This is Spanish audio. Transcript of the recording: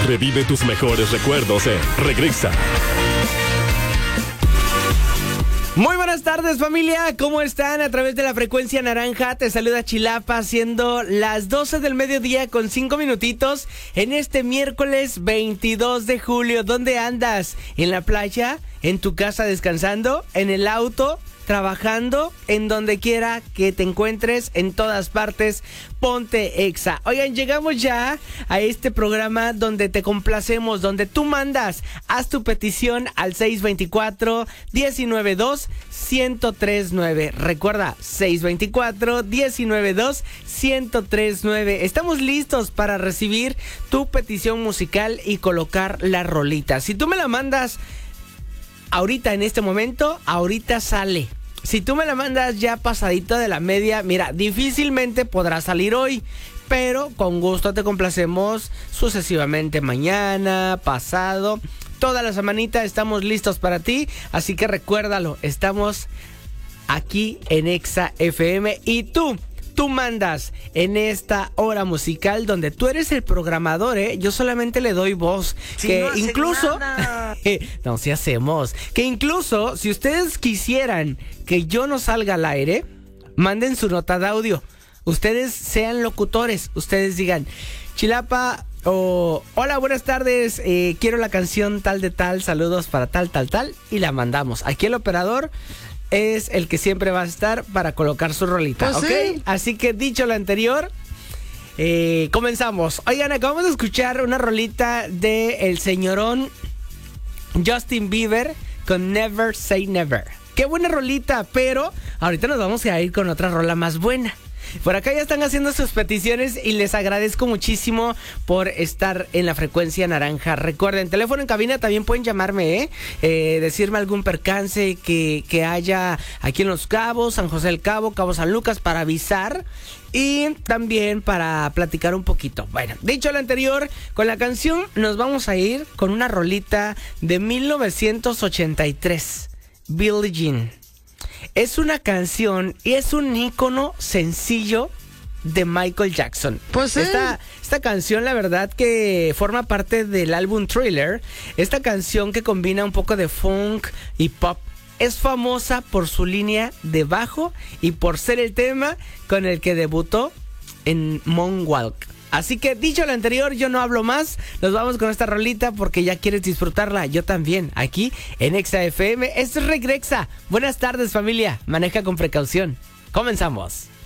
Revive tus mejores recuerdos en Regresa. Muy buenas tardes, familia, ¿cómo están? A través de la frecuencia naranja te saluda Chilapa, siendo las 12 del mediodía con 5 minutitos en este miércoles 22 de julio. ¿Dónde andas? ¿En la playa? ¿En tu casa descansando? ¿En el auto? ¿Trabajando? En donde quiera que te encuentres, en todas partes, ponte Exa. Oigan, llegamos ya a este programa donde te complacemos, donde tú mandas, haz tu petición al 624-192-1039. Recuerda, 624-192-1039. Estamos listos para recibir tu petición musical y colocar la rolita. Si tú me la mandas ahorita, en este momento, ahorita sale. Si tú me la mandas ya pasadito de la media, mira, difícilmente podrá salir hoy, pero con gusto te complacemos sucesivamente mañana, pasado, toda la semanita estamos listos para ti, así que recuérdalo, estamos aquí en Exa FM y tú mandas en esta hora musical donde tú eres el programador, ¿eh? Yo solamente le doy voz. Sí, que no incluso... no, sí hacemos. Que incluso, si ustedes quisieran que yo no salga al aire, manden su nota de audio. Ustedes sean locutores. Ustedes digan, Chilapa... o hola, buenas tardes, quiero la canción tal de tal, saludos para tal, y la mandamos. Aquí el operador es el que siempre va a estar para colocar su rolita, pues ¿ok? Sí. Así que dicho lo anterior, comenzamos. Oigan, acabamos de escuchar una rolita de el señorón Justin Bieber con Never Say Never. Qué buena rolita, pero ahorita nos vamos a ir con otra rola más buena. Por acá ya están haciendo sus peticiones y les agradezco muchísimo por estar en la frecuencia naranja. Recuerden, teléfono en cabina, también pueden llamarme, decirme algún percance que haya aquí en Los Cabos, San José del Cabo, Cabo San Lucas, para avisar y también para platicar un poquito. Bueno, dicho lo anterior, con la canción nos vamos a ir con una rolita de 1983, Billie Jean. Es una canción y es un ícono sencillo de Michael Jackson. Pues sí. Esta canción, la verdad, que forma parte del álbum Thriller. Esta canción que combina un poco de funk y pop. Es famosa por su línea de bajo y por ser el tema con el que debutó en Moonwalk. Así que dicho lo anterior, yo no hablo más. Nos vamos con esta rolita porque ya quieres disfrutarla. Yo también, aquí en Exa FM. Esto es Regrexa. Buenas tardes, familia. Maneja con precaución. Comenzamos.